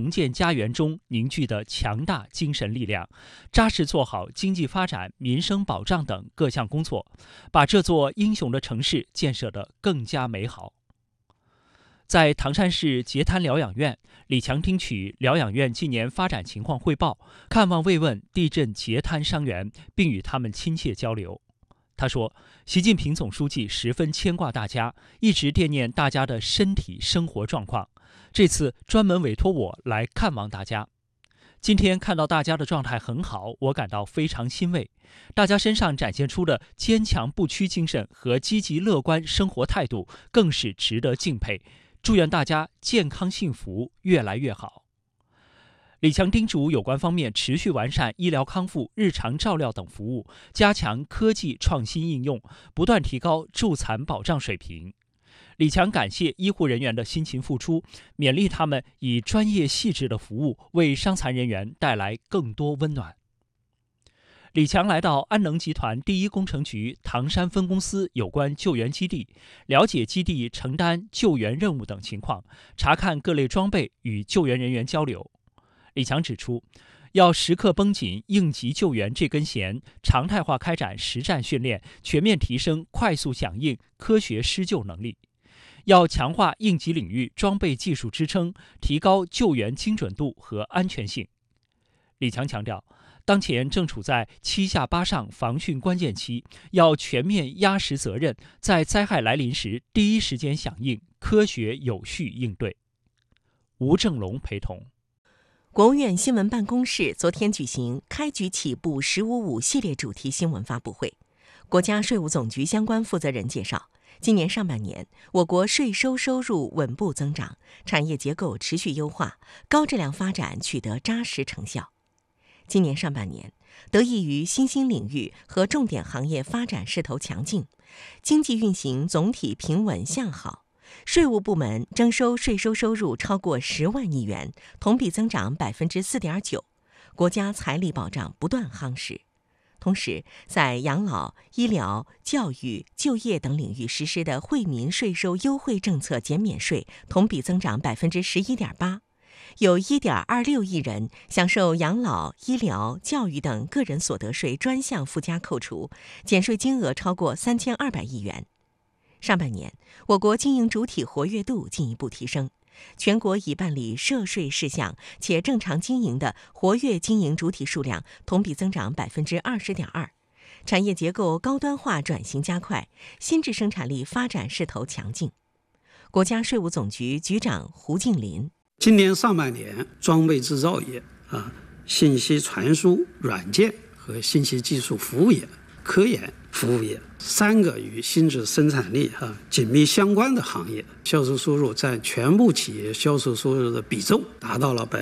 重建家园中凝聚的强大精神力量，扎实做好经济发展、民生保障等各项工作，把这座英雄的城市建设得更加美好。在唐山市截滩疗养院，李强听取疗养院近年发展情况汇报，看望慰问地震截滩伤员，并与他们亲切交流。他说，习近平总书记十分牵挂大家，一直惦念大家的身体生活状况，这次专门委托我来看望大家。今天看到大家的状态很好，我感到非常欣慰，大家身上展现出的坚强不屈精神和积极乐观生活态度更是值得敬佩，祝愿大家健康幸福，越来越好。李强叮嘱有关方面持续完善医疗康复、日常照料等服务，加强科技创新应用，不断提高助残保障水平。李强感谢医护人员的辛勤付出，勉励他们以专业细致的服务为伤残人员带来更多温暖。李强来到安能集团第一工程局唐山分公司有关救援基地，了解基地承担救援任务等情况，查看各类装备，与救援人员交流。李强指出，要时刻绷紧应急救援这根弦，常态化开展实战训练，全面提升快速响应、科学施救能力。要强化应急领域装备技术支撑，提高救援精准度和安全性。李强强调，当前正处在七下八上防汛关键期，要全面压实责任，在灾害来临时第一时间响应，科学有序应对。吴正龙陪同。 国务院新闻办公室昨天举行开局起步“1055”系列主题新闻发布会。国家税务总局相关负责人介绍，今年上半年，我国税收收入稳步增长，产业结构持续优化，高质量发展取得扎实成效。今年上半年，得益于新兴领域和重点行业发展势头强劲，经济运行总体平稳向好。税务部门征收税收收入超过10万亿元，同比增长4.9%，国家财力保障不断夯实。同时，在养老、医疗、教育、就业等领域实施的惠民税收优惠政策减免税同比增长11.8%，有1.26亿人享受养老、医疗、教育等个人所得税专项附加扣除，减税金额超过3200亿元。上半年，我国经营主体活跃度进一步提升，全国已办理涉税事项且正常经营的活跃经营主体数量同比增长20.2%，产业结构高端化转型加快，新质生产力发展势头强劲。国家税务总局局长胡静林： 今年上半年，装备制造业、信息传输、软件和信息技术服务业、科研服务业3个与新质生产力紧密相关的行业，销售收入占全部企业销售收入的比重达到了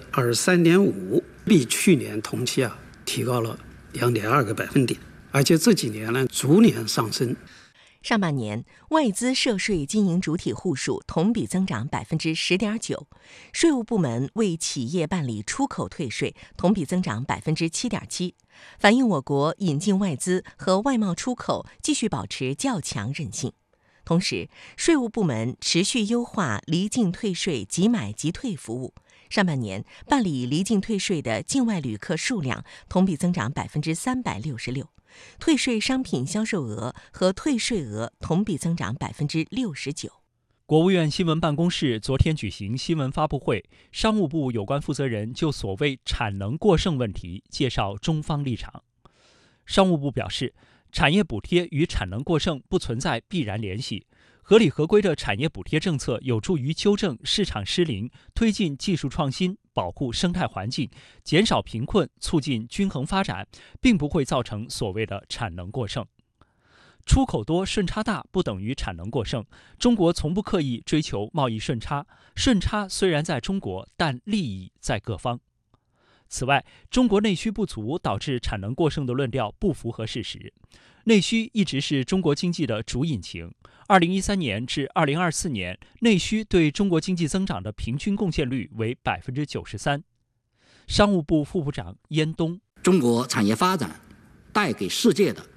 23.5%，比去年同期提高了2.2个百分点，而且这几年呢逐年上升。 上半年，外资涉税经营主体户数同比增长10.9%，税务部门为企业办理出口退税同比增长7.7%，反映我国引进外资和外贸出口继续保持较强韧性。同时，税务部门持续优化离境退税即买即退服务。上半年办理离境退税的境外旅客数量同比增长366%，退税商品销售额和退税额同比增长69%。 国务院新闻办公室昨天举行新闻发布会，商务部有关负责人就所谓产能过剩问题介绍中方立场。商务部表示，产业补贴与产能过剩不存在必然联系，合理合规的产业补贴政策有助于纠正市场失灵，推进技术创新，保护生态环境，减少贫困，促进均衡发展，并不会造成所谓的产能过剩。出口多顺差大不等于产能过剩，中国从不刻意追求贸易顺差，顺差虽然在中国，但利益在各方。此外，中国内需不足导致产能过剩的论调不符合事实。内需一直是中国经济的主引擎。2013年至2024年，内需对中国经济增长的平均贡献率为93%。商务部副部长燕东： 中国产业发展带给世界的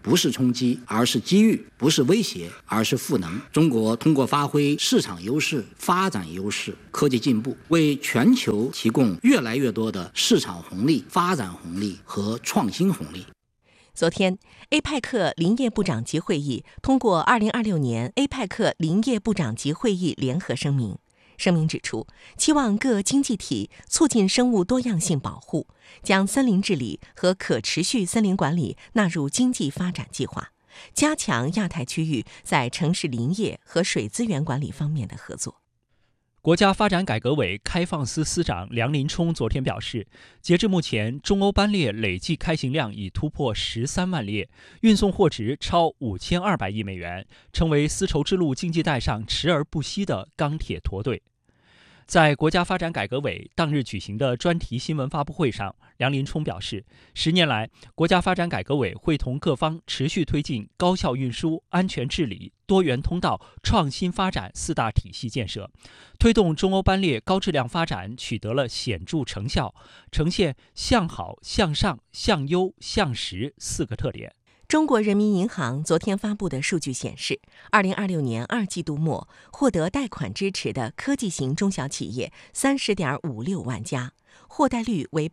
不是冲击，而是机遇；不是威胁，而是赋能。中国通过发挥市场优势、发展优势、科技进步，为全球提供越来越多的市场红利、发展红利和创新红利。 昨天，APEC 林业部长级会议通过2026年 APEC 林业部长级会议联合声明。声明指出，期望各经济体促进生物多样性保护，将森林治理和可持续森林管理纳入经济发展计划，加强亚太区域在城市林业和水资源管理方面的合作。 国家发展改革委开放司司长梁林冲昨天表示，截至目前，中欧班列累计开行量已突破13万列，运送货值超5200亿美元，成为丝绸之路经济带上驰而不息的钢铁驼队。在国家发展改革委当日举行的专题新闻发布会上，梁林冲表示，10年来，国家发展改革委会同各方持续推进高效运输、安全治理、多元通道、创新发展4大体系建设，推动中欧班列高质量发展取得了显著成效，呈现向好、向上、向优、向实4个特点。 中国人民银行昨天发布的数据显示，2026年2季度末获得贷款支持的科技型中小企业30.56万家，货贷率为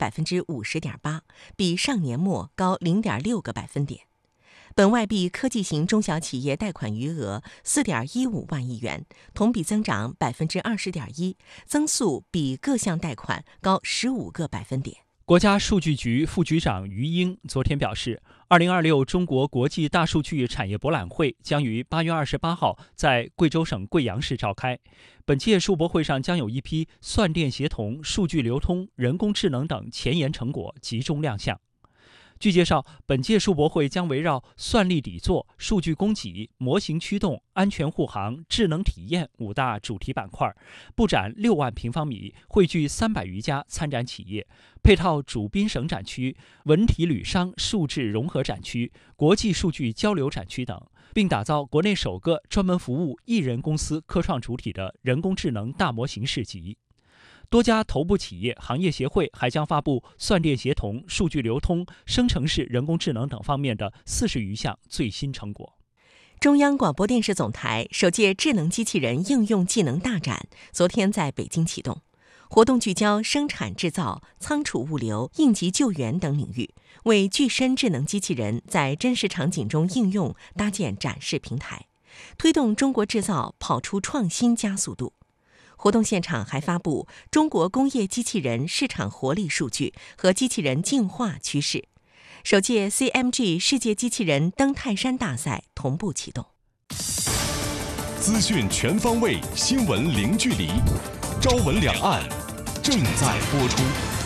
50.8%，比上年末高0.6个百分点。本外币科技型中小企业贷款余额4.15万亿元，同比增长20.1%，增速比各项贷款高15个百分点。 国家数据局副局长于英昨天表示，2026中国国际大数据产业博览会将于8月28号在贵州省贵阳市召开。本届数博会上将有一批算电协同、数据流通、人工智能等前沿成果集中亮相。据介绍，本届数博会将围绕算力底座、数据供给、模型驱动、安全护航、智能体验5大主题板块，布展6万平方米，汇聚300余家参展企业，配套主宾省展区、文体旅商数智融合展区、国际数据交流展区等，并打造国内首个专门服务1人公司科创主体的人工智能大模型市集。多家头部企业、行业协会还将发布算电协同、数据流通、生成式人工智能等方面的40余项最新成果。 中央广播电视总台首届智能机器人应用技能大展昨天在北京启动，活动聚焦生产制造、仓储物流、应急救援等领域，为具身智能机器人在真实场景中应用搭建展示平台，推动中国制造跑出创新加速度。活动现场还发布中国工业机器人市场活力数据和机器人进化趋势。首届 CMG 世界机器人登泰山大赛同步启动。 资讯全方位，新闻零距离，朝闻两岸正在播出。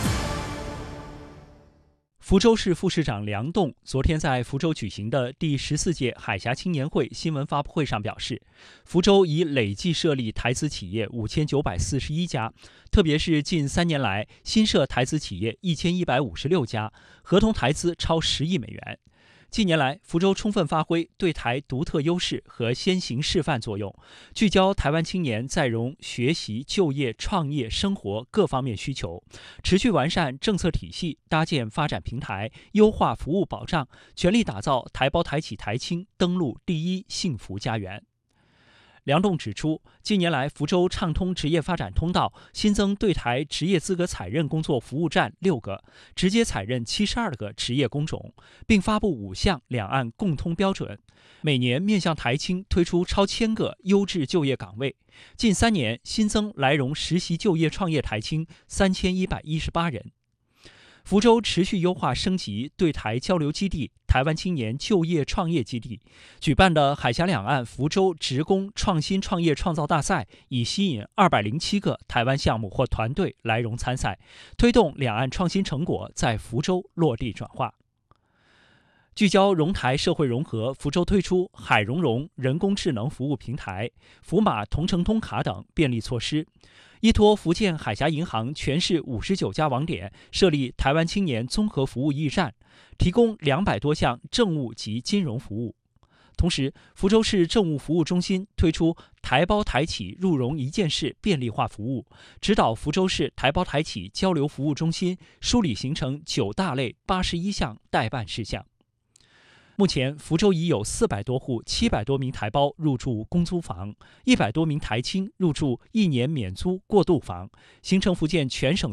福州市副市长梁栋昨天在福州举行的第14届海峡青年会新闻发布会上表示，福州已累计设立台资企业5941家，特别是近3年来新设台资企业1156家，合同台资超10亿美元。近年来，福州充分发挥对台独特优势和先行示范作用，聚焦台湾青年在蓉学习、就业、创业、生活各方面需求，持续完善政策体系，搭建发展平台，优化服务保障，全力打造台胞台企台青登陆第一幸福家园。梁栋指出，近年来福州畅通职业发展通道，新增对台职业资格采认工作服务站6个，直接采认72个职业工种，并发布5项两岸共通标准。每年面向台青推出超1000个优质就业岗位，近3年新增来蓉实习就业创业台青3118人。福州持续优化升级对台交流基地、台湾青年就业创业基地，举办的海峡两岸福州职工创新创业创造大赛已吸引207个台湾项目或团队来蓉参赛，推动两岸创新成果在福州落地转化。聚焦蓉台社会融合，福州推出海融融人工智能服务平台、福马同城通卡等便利措施，依托福建海峡银行全市59家网点，设立台湾青年综合服务驿站，提供200多项政务及金融服务。同时，福州市政务服务中心推出台胞台企入蓉一件事便利化服务，指导福州市台胞台企交流服务中心梳理形成9大类81项待办事项。 目前，福州已有400多户700多名台胞入住公租房，100多名台青入住1年免租过渡房，形成福建全省